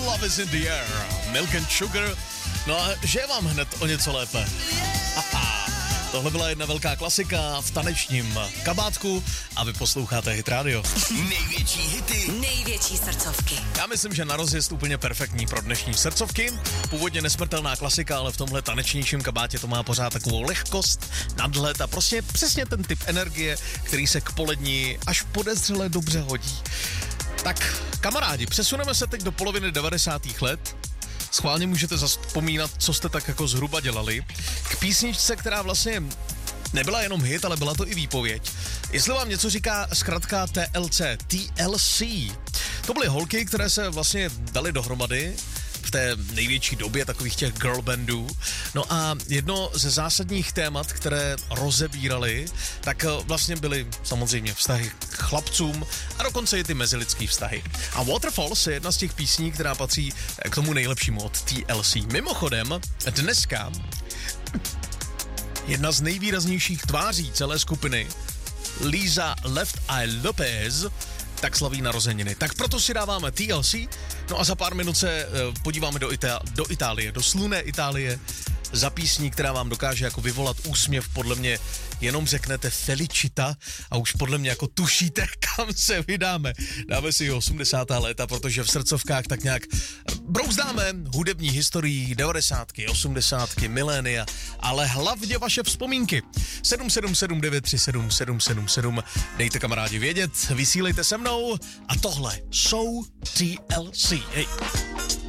Love is in the air, Milk and Sugar. No a že vám hned o něco lépe. Tohle byla jedna velká klasika v tanečním kabátku a vy posloucháte Hit Radio. Největší hity, největší srdcovky. Já myslím, že na rozjezd úplně perfektní pro dnešní srdcovky. Původně nesmrtelná klasika, ale v tomhle tanečnějším kabátě to má pořád takovou lehkost, nadhled a prostě přesně ten typ energie, který se k polední až podezřele dobře hodí. Tak kamarádi, přesuneme se teď do poloviny 90. let. Schválně můžete vzpomínat, co jste tak jako zhruba dělali. K písničce, která vlastně nebyla jenom hit, ale byla to i výpověď. Jestli vám něco říká zkratka TLC. To byly holky, které se vlastně dali dohromady v té největší době takových těch girl bandů. No a jedno ze zásadních témat, které rozebírali, tak vlastně byly samozřejmě vztahy k chlapcům a dokonce i ty mezilidský vztahy. A Waterfalls je jedna z těch písní, která patří k tomu nejlepšímu od TLC. Mimochodem, dneska jedna z nejvýraznějších tváří celé skupiny, Lisa Left Eye Lopez, tak slaví narozeniny. Tak proto si dáváme TLC, no a za pár minut se podíváme do Itálie, do slunné Itálie, za písní, která vám dokáže jako vyvolat úsměv, podle mě jenom řeknete Felicita a už podle mě jako tušíte, kam se vydáme. Dáme si 80. léta, protože v srdcovkách tak nějak brouzdáme hudební historii 90., 80., milénia, ale hlavně vaše vzpomínky. 777937777, dejte kamarádi vědět, vysílejte se mnou a tohle jsou TLC. Hej.